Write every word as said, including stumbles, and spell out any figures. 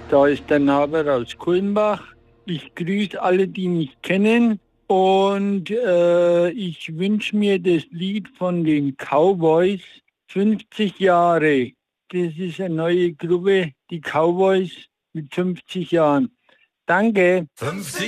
Da ist der Naber aus Kulmbach. Ich grüße alle, die mich kennen. Und äh, ich wünsche mir das Lied von den Cowboys, fünfzig Jahre. Das ist eine neue Gruppe, die Cowboys mit fünfzig Jahren. Danke. fünfzig